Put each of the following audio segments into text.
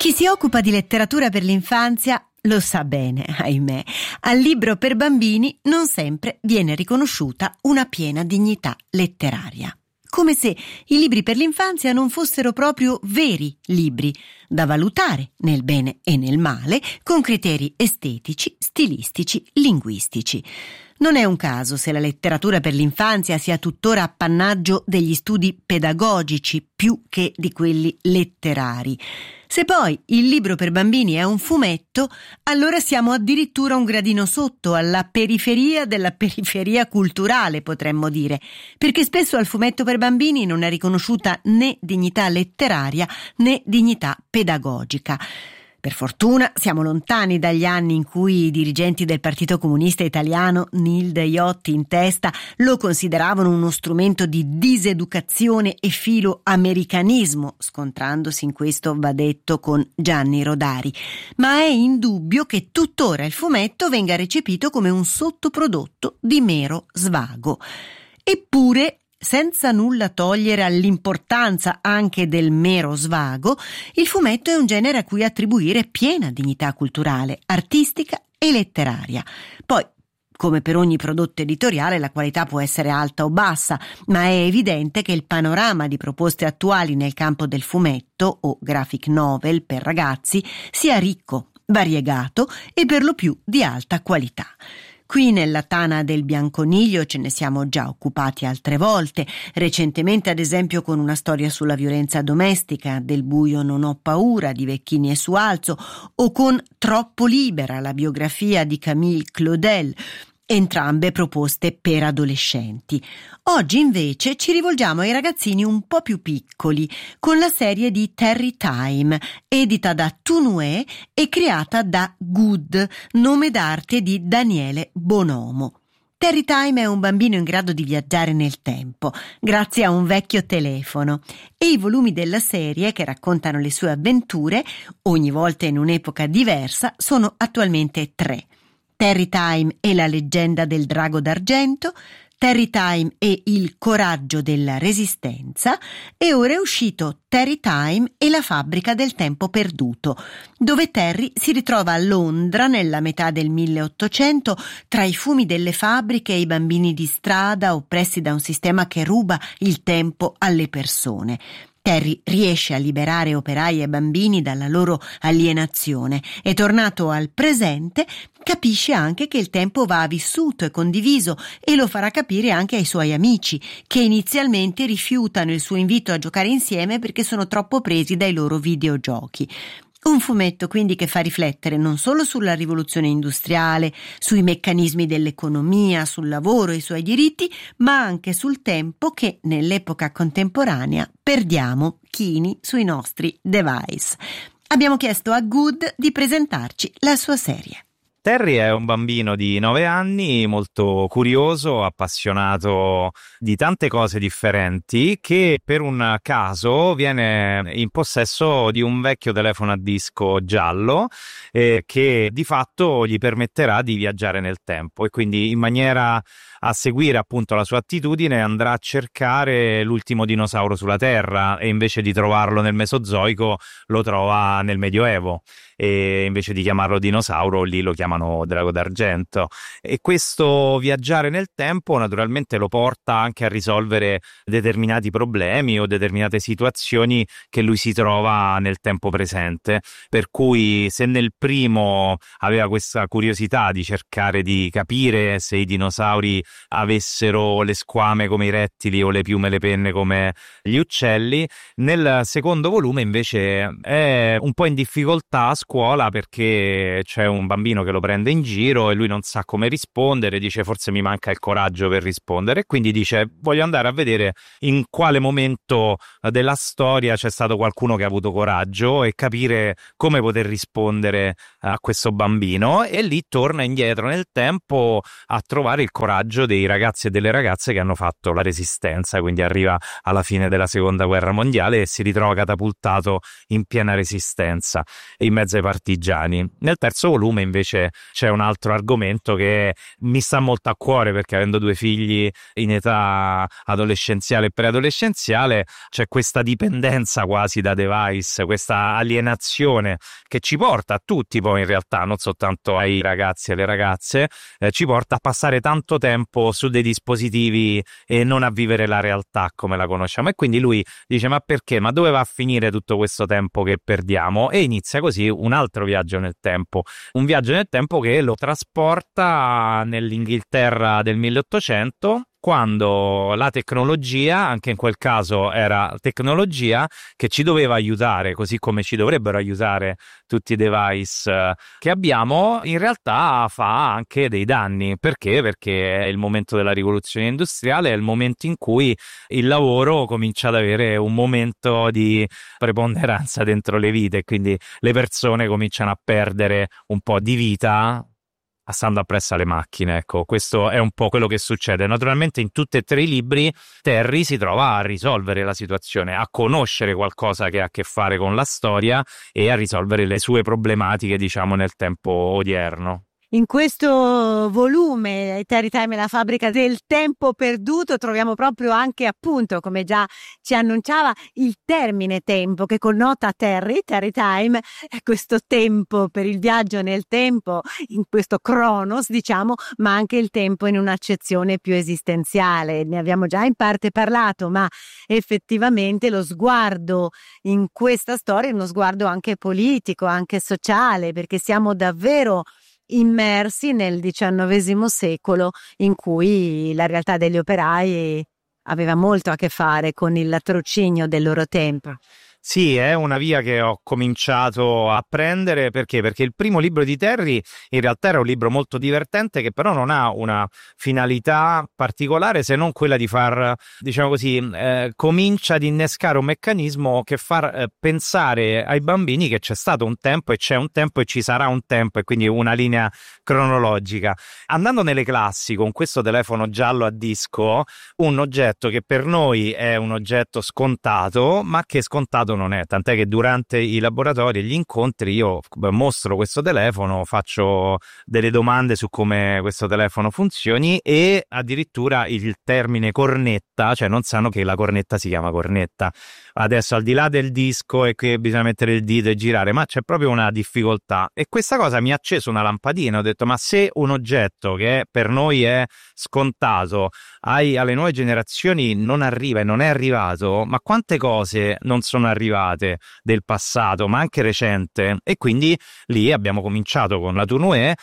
Chi si occupa di letteratura per l'infanzia lo sa bene, ahimè. Al libro per bambini non sempre viene riconosciuta una piena dignità letteraria. Come se i libri per l'infanzia non fossero proprio veri libri, da valutare nel bene e nel male, con criteri estetici, stilistici, linguistici. Non è un caso se la letteratura per l'infanzia sia tuttora appannaggio degli studi pedagogici più che di quelli letterari. Se poi il libro per bambini è un fumetto, allora siamo addirittura un gradino sotto, alla periferia della periferia culturale, potremmo dire, perché spesso al fumetto per bambini non è riconosciuta né dignità letteraria né dignità pedagogica. Per fortuna siamo lontani dagli anni in cui i dirigenti del Partito Comunista Italiano, Nilde Iotti in testa, lo consideravano uno strumento di diseducazione e filo-americanismo, scontrandosi in questo, va detto, con Gianni Rodari. Ma è indubbio che tuttora il fumetto venga recepito come un sottoprodotto di mero svago. Eppure, senza nulla togliere all'importanza anche del mero svago, il fumetto è un genere a cui attribuire piena dignità culturale, artistica e letteraria. Poi, come per ogni prodotto editoriale, la qualità può essere alta o bassa, ma è evidente che il panorama di proposte attuali nel campo del fumetto o graphic novel per ragazzi sia ricco, variegato e per lo più di alta qualità. Qui nella Tana del Bianconiglio ce ne siamo già occupati altre volte, recentemente ad esempio con una storia sulla violenza domestica, Del buio non ho paura di Vecchini e Sualzo, o con Troppo libera, la biografia di Camille Claudel, entrambe proposte per adolescenti. Oggi invece ci rivolgiamo ai ragazzini un po' più piccoli con la serie di Terry Time, edita da Tounoué e creata da Good, nome d'arte di Daniele Bonomo. Terry Time è un bambino in grado di viaggiare nel tempo, grazie a un vecchio telefono, e i volumi della serie, che raccontano le sue avventure, ogni volta in un'epoca diversa, sono attualmente 3. Terry Time e la leggenda del drago d'argento, Terry Time e il coraggio della resistenza, e ora è uscito Terry Time e la fabbrica del tempo perduto, dove Terry si ritrova a Londra nella metà del 1800 tra i fumi delle fabbriche e i bambini di strada oppressi da un sistema che ruba il tempo alle persone. Terry riesce a liberare operai e bambini dalla loro alienazione e, tornato al presente, capisce anche che il tempo va vissuto e condiviso, e lo farà capire anche ai suoi amici, che inizialmente rifiutano il suo invito a giocare insieme perché sono troppo presi dai loro videogiochi. Un fumetto quindi che fa riflettere non solo sulla rivoluzione industriale, sui meccanismi dell'economia, sul lavoro e i suoi diritti, ma anche sul tempo che nell'epoca contemporanea perdiamo chini sui nostri device. Abbiamo chiesto a Good di presentarci la sua serie. Terry è un bambino di 9 anni, molto curioso, appassionato di tante cose differenti, che per un caso viene in possesso di un vecchio telefono a disco giallo che di fatto gli permetterà di viaggiare nel tempo, e quindi in maniera a seguire appunto la sua attitudine andrà a cercare l'ultimo dinosauro sulla Terra, e invece di trovarlo nel Mesozoico lo trova nel Medioevo, e invece di chiamarlo dinosauro lì lo chiamano drago d'argento. E questo viaggiare nel tempo naturalmente lo porta anche a risolvere determinati problemi o determinate situazioni che lui si trova nel tempo presente, per cui se nel primo aveva questa curiosità di cercare di capire se i dinosauri avessero le squame come i rettili o le piume e le penne come gli uccelli, nel secondo volume invece è un po' in difficoltà a scuola perché c'è un bambino che lo prende in giro e lui non sa come rispondere, dice forse mi manca il coraggio per rispondere, e quindi dice voglio andare a vedere in quale momento della storia c'è stato qualcuno che ha avuto coraggio e capire come poter rispondere a questo bambino, e lì torna indietro nel tempo a trovare il coraggio dei ragazzi e delle ragazze che hanno fatto la resistenza, quindi arriva alla fine della seconda guerra mondiale e si ritrova catapultato in piena resistenza in mezzo ai partigiani. Nel terzo volume invece c'è un altro argomento che mi sta molto a cuore, perché avendo 2 figli in età adolescenziale e preadolescenziale c'è questa dipendenza quasi da device, questa alienazione che ci porta a tutti poi in realtà, non soltanto ai ragazzi e alle ragazze, ci porta a passare tanto tempo su dei dispositivi e non a vivere la realtà come la conosciamo. E quindi lui dice: ma perché? Ma dove va a finire tutto questo tempo che perdiamo? E inizia così un altro viaggio nel tempo, un viaggio nel tempo che lo trasporta nell'Inghilterra del 1800, quando la tecnologia, anche in quel caso era tecnologia che ci doveva aiutare, così come ci dovrebbero aiutare tutti i device che abbiamo, in realtà fa anche dei danni. Perché? Perché è il momento della rivoluzione industriale, è il momento in cui il lavoro comincia ad avere un momento di preponderanza dentro le vite, quindi le persone cominciano a perdere un po' di vita stando appresso alle macchine. Ecco, questo è un po' quello che succede. Naturalmente in tutti e 3 i libri Terry si trova a risolvere la situazione, a conoscere qualcosa che ha a che fare con la storia e a risolvere le sue problematiche, diciamo, nel tempo odierno. In questo volume, Terry Time e la fabbrica del tempo perduto, troviamo proprio anche, appunto, come già ci annunciava, il termine tempo che connota Terry Time, è questo tempo per il viaggio nel tempo, in questo Cronos, diciamo, ma anche il tempo in un'accezione più esistenziale. Ne abbiamo già in parte parlato, ma effettivamente lo sguardo in questa storia è uno sguardo anche politico, anche sociale, perché siamo davvero immersi nel XIX secolo, in cui la realtà degli operai aveva molto a che fare con il latrocinio del loro tempo. Sì, è una via che ho cominciato a prendere. Perché? Perché il primo libro di Terry in realtà era un libro molto divertente, che però non ha una finalità particolare se non quella di far, diciamo così, comincia ad innescare un meccanismo che fa pensare ai bambini che c'è stato un tempo e c'è un tempo e ci sarà un tempo, e quindi una linea cronologica. Andando nelle classi con questo telefono giallo a disco, un oggetto che per noi è un oggetto scontato, ma che scontato non è, tant'è che durante i laboratori e gli incontri io mostro questo telefono, faccio delle domande su come questo telefono funzioni, e addirittura il termine cornetta, cioè non sanno che la cornetta si chiama cornetta. Adesso, al di là del disco e che bisogna mettere il dito e girare, ma c'è proprio una difficoltà, e questa cosa mi ha acceso una lampadina. Ho detto: ma se un oggetto che per noi è scontato alle nuove generazioni non arriva e non è arrivato, ma quante cose non sono arrivate del passato, ma anche recente? E quindi lì abbiamo cominciato con la Tournoé,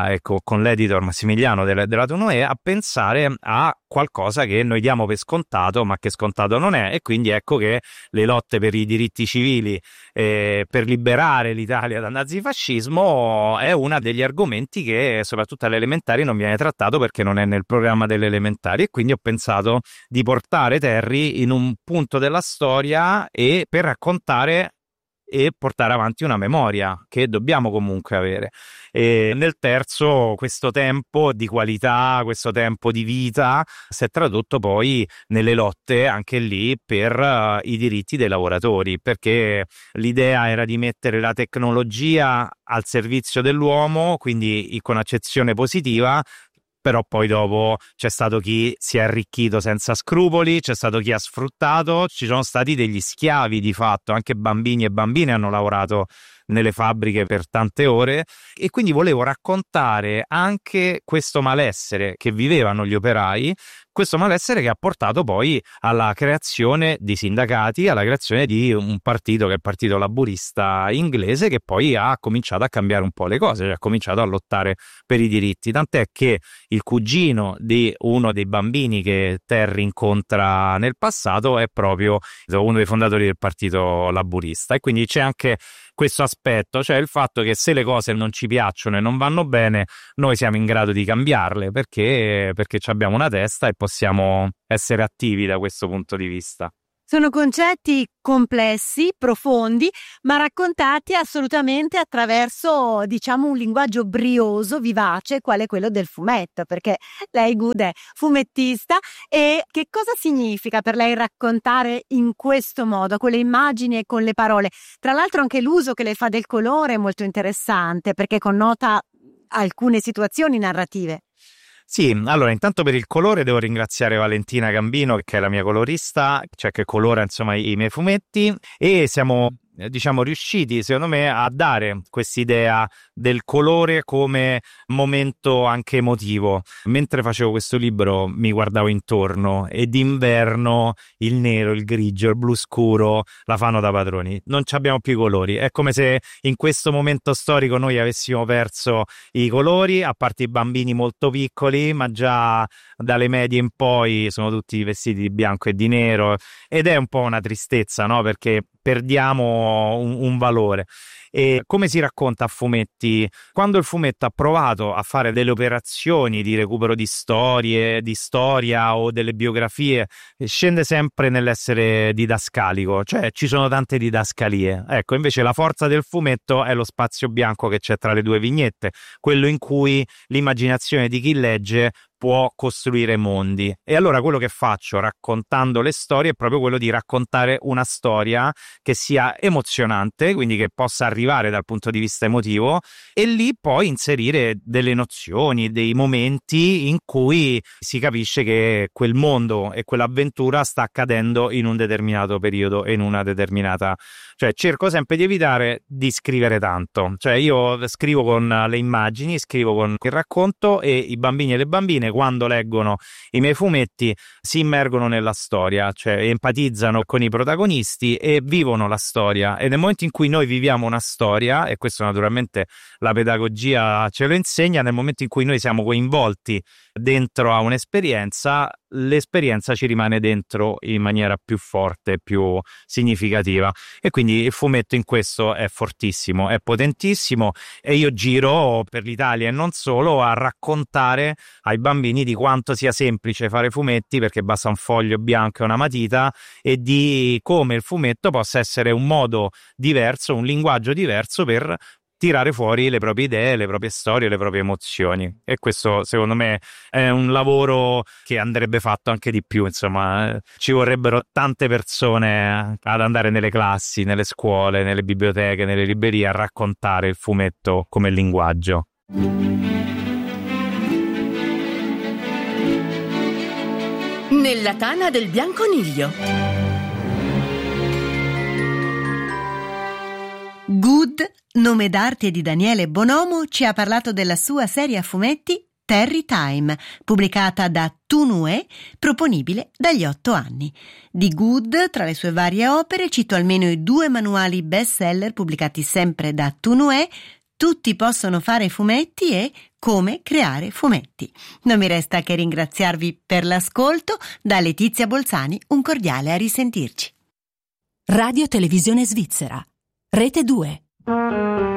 con l'editor Massimiliano della Tournoé, a pensare a qualcosa che noi diamo per scontato, ma che scontato non è. E quindi ecco che le lotte per i diritti civili, per liberare l'Italia dal nazifascismo, è uno degli argomenti che soprattutto alle elementari non viene trattato, perché non è nel programma delle elementari. E quindi ho pensato di portare Terry in un punto della storia e per raccontare e portare avanti una memoria che dobbiamo comunque avere. E nel terzo, questo tempo di qualità, questo tempo di vita si è tradotto poi nelle lotte anche lì per i diritti dei lavoratori, perché l'idea era di mettere la tecnologia al servizio dell'uomo, quindi con accezione positiva. Però poi dopo c'è stato chi si è arricchito senza scrupoli, c'è stato chi ha sfruttato, ci sono stati degli schiavi di fatto, anche bambini e bambine hanno lavorato nelle fabbriche per tante ore, e quindi volevo raccontare anche questo malessere che vivevano gli operai, questo malessere che ha portato poi alla creazione di sindacati, alla creazione di un partito che è il Partito Laburista inglese, che poi ha cominciato a cambiare un po' le cose, cioè ha cominciato a lottare per i diritti, tant'è che il cugino di uno dei bambini che Terry incontra nel passato è proprio uno dei fondatori del Partito Laburista. E quindi c'è anche questo aspetto, cioè il fatto che se le cose non ci piacciono e non vanno bene, noi siamo in grado di cambiarle, perché abbiamo una testa e possiamo essere attivi da questo punto di vista. Sono concetti complessi, profondi, ma raccontati assolutamente attraverso, diciamo, un linguaggio brioso, vivace, quale quello del fumetto, perché lei, Gud, è fumettista. E che cosa significa per lei raccontare in questo modo, con le immagini e con le parole? Tra l'altro anche l'uso che lei fa del colore è molto interessante, perché connota alcune situazioni narrative. Sì, allora intanto per il colore devo ringraziare Valentina Gambino, che è la mia colorista, cioè che colora insomma i miei fumetti, e siamo riusciti secondo me a dare quest'idea del colore come momento anche emotivo. Mentre facevo questo libro mi guardavo intorno e d'inverno il nero, il grigio, il blu scuro la fanno da padroni. Non abbiamo più i colori, è come se in questo momento storico noi avessimo perso i colori, a parte i bambini molto piccoli, ma già dalle medie in poi sono tutti vestiti di bianco e di nero, ed è un po' una tristezza, no? Perché perdiamo un valore. E come si racconta a fumetti? Quando il fumetto ha provato a fare delle operazioni di recupero di storie, di storia o delle biografie, scende sempre nell'essere didascalico, cioè ci sono tante didascalie. Ecco, invece la forza del fumetto è lo spazio bianco che c'è tra le due vignette, quello in cui l'immaginazione di chi legge può costruire mondi. E allora quello che faccio raccontando le storie è proprio quello di raccontare una storia che sia emozionante, quindi che possa arrivare dal punto di vista emotivo, e lì poi inserire delle nozioni, dei momenti in cui si capisce che quel mondo e quell'avventura sta accadendo in un determinato periodo e in una determinata... Cioè cerco sempre di evitare di scrivere tanto, cioè io scrivo con le immagini, scrivo con il racconto, e i bambini e le bambine quando leggono i miei fumetti si immergono nella storia, cioè empatizzano con i protagonisti e vivono la storia. E nel momento in cui noi viviamo una storia, e questo naturalmente la pedagogia ce lo insegna, nel momento in cui noi siamo coinvolti dentro a un'esperienza, l'esperienza ci rimane dentro in maniera più forte, più significativa, e quindi il fumetto in questo è fortissimo, è potentissimo, e io giro per l'Italia e non solo a raccontare ai bambini di quanto sia semplice fare fumetti, perché basta un foglio bianco e una matita, e di come il fumetto possa essere un modo diverso, un linguaggio diverso per tirare fuori le proprie idee, le proprie storie, le proprie emozioni. E questo secondo me è un lavoro che andrebbe fatto anche di più, insomma, ci vorrebbero tante persone ad andare nelle classi, nelle scuole, nelle biblioteche, nelle librerie a raccontare il fumetto come linguaggio. Nella tana del bianconiglio. Good, nome d'arte di Daniele Bonomo, ci ha parlato della sua serie a fumetti Terry Time, pubblicata da Toonue, proponibile dagli 8 anni. Di Good, tra le sue varie opere, cito almeno i 2 manuali bestseller pubblicati sempre da Toonue, Tutti possono fare fumetti e Come creare fumetti. Non mi resta che ringraziarvi per l'ascolto. Da Letizia Bolzani un cordiale a risentirci. Radio Televisione Svizzera. Rete 2.